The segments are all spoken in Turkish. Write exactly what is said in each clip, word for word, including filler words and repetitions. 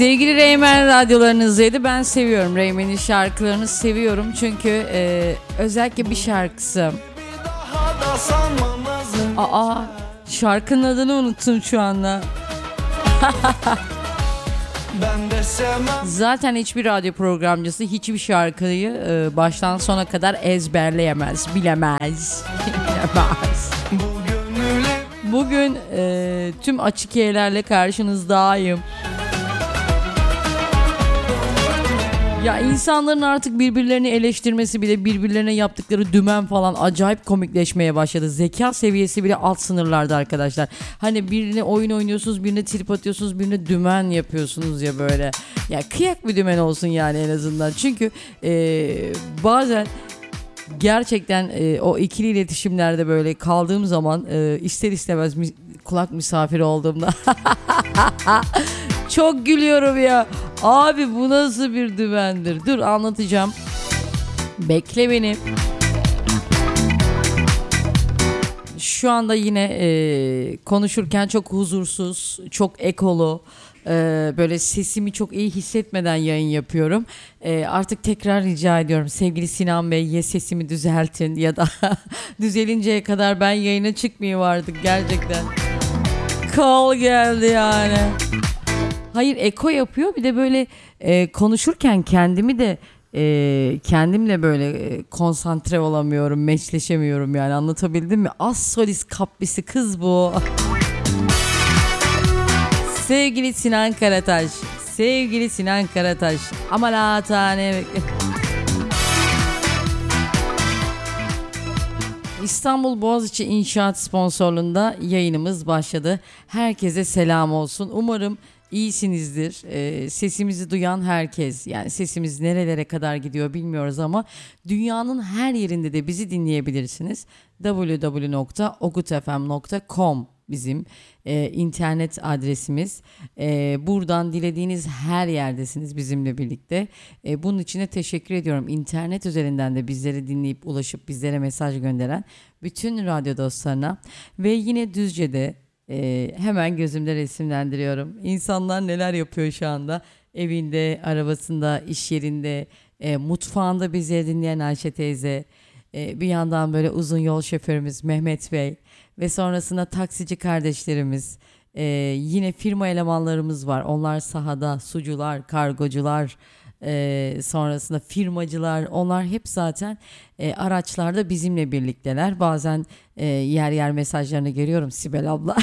Sevgili Reymen radyolarınızdaydı. Ben seviyorum. Reymen'in şarkılarını seviyorum. Çünkü e, özellikle bir şarkısı. Aa, şarkının adını unuttum şu anda. Zaten hiçbir radyo programcısı hiçbir şarkıyı e, baştan sona kadar ezberleyemez, bilemez. bilemez. Bugün e, tüm açık yerlerle karşınızdayım. Ya insanların artık birbirlerini eleştirmesi bile, birbirlerine yaptıkları dümen falan acayip komikleşmeye başladı. Zeka seviyesi bile alt sınırlarda arkadaşlar. Hani birine oyun oynuyorsunuz, birine trip atıyorsunuz, birine dümen yapıyorsunuz ya böyle. Ya kıyak bir dümen olsun yani en azından. Çünkü ee, bazen gerçekten e, o ikili iletişimlerde böyle kaldığım zaman e, ister istemez mi, kulak misafiri olduğumda çok gülüyorum ya. Abi bu nasıl bir dümendir? Dur anlatacağım. Bekle beni. Şu anda yine e, konuşurken çok huzursuz, çok ekolu, e, böyle sesimi çok iyi hissetmeden yayın yapıyorum. E, artık tekrar rica ediyorum sevgili Sinan Bey, ya sesimi düzeltin ya da düzelinceye kadar ben yayına çıkmayayım artık gerçekten. Call geldi yani. Hayır, eko yapıyor, bir de böyle e, konuşurken kendimi de e, kendimle böyle e, konsantre olamıyorum, meçleşemiyorum yani, anlatabildim mi? Az solist kaprisi kız bu. Sevgili Sinan Karataş, sevgili Sinan Karataş, ama tane İstanbul Boğaziçi İnşaat sponsorluğunda yayınımız başladı. Herkese selam olsun. Umarım İyisinizdir. Ee, sesimizi duyan herkes, yani sesimiz nerelere kadar gidiyor bilmiyoruz ama dünyanın her yerinde de bizi dinleyebilirsiniz. double-u double-u double-u nokta ogut f m nokta com bizim e, internet adresimiz. E, buradan dilediğiniz her yerdesiniz bizimle birlikte. E, bunun için de teşekkür ediyorum. İnternet üzerinden de bizleri dinleyip ulaşıp bizlere mesaj gönderen bütün radyo dostlarına ve yine Düzce'de Ee, hemen gözümde resimlendiriyorum. İnsanlar neler yapıyor şu anda? Evinde, arabasında, iş yerinde, e, mutfağında bizleri dinleyen Ayşe teyze, e, bir yandan böyle uzun yol şoförümüz Mehmet Bey ve sonrasında taksici kardeşlerimiz, e, yine firma elemanlarımız var. Onlar sahada, sucular, kargocular, e, sonrasında firmacılar, onlar hep zaten e, araçlarda bizimle birlikteler. Bazen e, yer yer mesajlarını görüyorum, Sibel abla.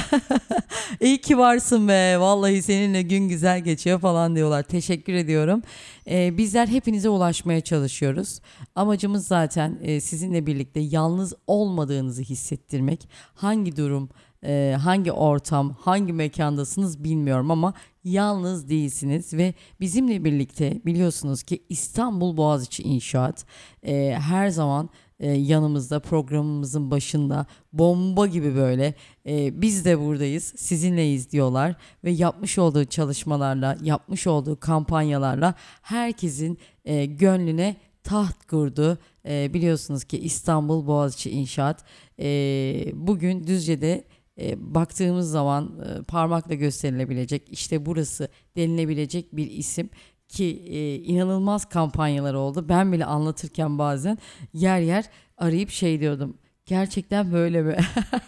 İyi ki varsın be, vallahi seninle gün güzel geçiyor falan diyorlar. Teşekkür ediyorum. E, bizler hepinize ulaşmaya çalışıyoruz. Amacımız zaten e, sizinle birlikte yalnız olmadığınızı hissettirmek. Hangi durum, e, hangi ortam, hangi mekandasınız bilmiyorum ama yalnız değilsiniz ve bizimle birlikte biliyorsunuz ki İstanbul Boğaziçi İnşaat e, her zaman e, yanımızda, programımızın başında bomba gibi böyle e, biz de buradayız, sizinleyiz diyorlar ve yapmış olduğu çalışmalarla, yapmış olduğu kampanyalarla herkesin e, gönlüne taht kurdu. E, biliyorsunuz ki İstanbul Boğaziçi İnşaat e, bugün Düzce'de E, baktığımız zaman e, parmakla gösterilebilecek, işte burası denilebilecek bir isim ki e, inanılmaz kampanyalar oldu. Ben bile anlatırken bazen yer yer arayıp şey diyordum. Gerçekten böyle mi?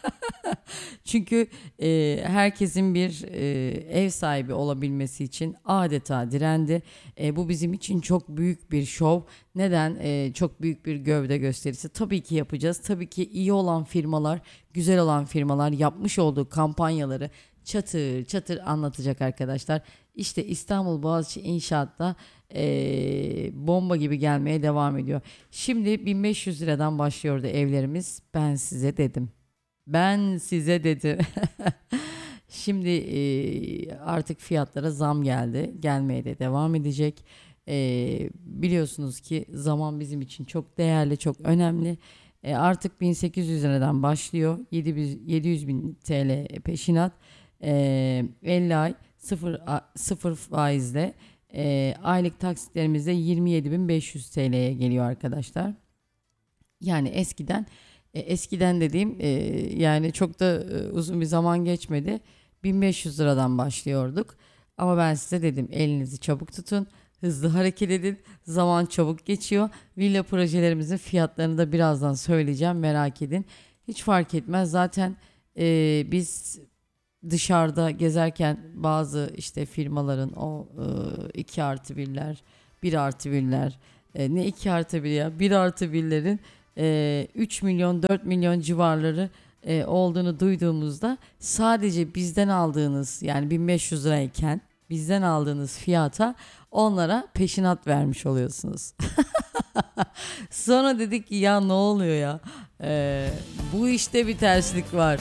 Çünkü e, herkesin bir e, ev sahibi olabilmesi için adeta direndi. E, bu bizim için çok büyük bir şov. Neden? E, çok büyük bir gövde gösterisi. Tabii ki yapacağız. Tabii ki iyi olan firmalar, güzel olan firmalar yapmış olduğu kampanyaları çatır çatır anlatacak arkadaşlar. İşte İstanbul Boğaziçi İnşaat'ta e, bomba gibi gelmeye devam ediyor. Şimdi bin beş yüz liradan başlıyordu evlerimiz. Ben size dedim. Ben size dedim. Şimdi e, artık fiyatlara zam geldi. Gelmeye de devam edecek. E, biliyorsunuz ki zaman bizim için çok değerli, çok önemli. E, artık bin sekiz yüz liradan başlıyor. yedi yüz bin T L peşinat. E, elli ay sıfır, sıfır faizle e, aylık taksitlerimizde yirmi yedi bin beş yüz T L'ye geliyor arkadaşlar. Yani eskiden e, eskiden dediğim e, yani çok da e, uzun bir zaman geçmedi. bin beş yüz liradan başlıyorduk. Ama ben size dedim, elinizi çabuk tutun. Hızlı hareket edin. Zaman çabuk geçiyor. Villa projelerimizin fiyatlarını da birazdan söyleyeceğim. Merak edin. Hiç fark etmez. Zaten e, biz dışarıda gezerken bazı işte firmaların o e, iki artı birler, bir artı birler, e, ne iki artı bir ya, bir artı birlerin e, üç milyon dört milyon civarları e, olduğunu duyduğumuzda sadece bizden aldığınız, yani bin beş yüz lirayken bizden aldığınız fiyata onlara peşinat vermiş oluyorsunuz. Sonra dedik ki ya ne oluyor ya? E, bu işte bir terslik var.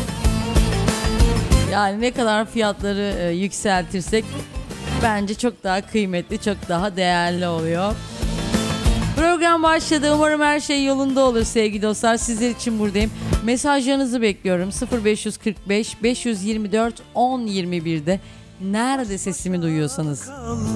Yani ne kadar fiyatları e, yükseltirsek bence çok daha kıymetli, çok daha değerli oluyor. Program başladı. Umarım her şey yolunda olur sevgili dostlar. Sizler için buradayım. Mesajlarınızı bekliyorum. sıfır beş kırk beş beş yüz yirmi dört on yirmi birde nerede sesimi duyuyorsanız.